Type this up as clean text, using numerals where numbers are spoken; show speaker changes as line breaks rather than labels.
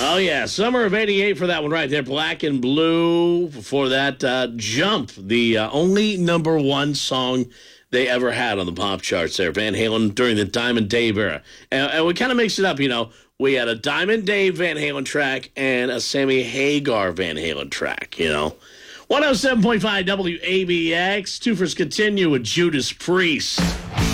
Oh, yeah. Summer of 88 for that one right there. Black and Blue for that Jump, the only number one song they ever had on the pop charts there. Van Halen during the Diamond Dave era. And we kind of mixed it up, you know. We had a Diamond Dave Van Halen track and a Sammy Hagar Van Halen track, you know. 107.5 WABX. Two First continue with Judas Priest.